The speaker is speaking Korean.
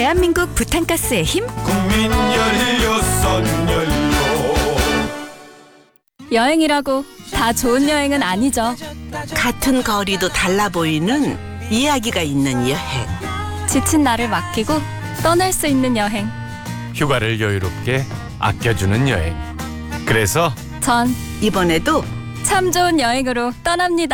대한민국 부탄가스의 힘? 국민 16연료. 여행이라고 다 좋은 여행은 아니죠. 같은 거리도 달라 보이는 이야기가 있는 여행. 지친 나를 맡기고 떠날 수 있는 여행. 휴가를 여유롭게 아껴주는 여행. 그래서 전 이번에도 참 좋은 여행으로 떠납니다.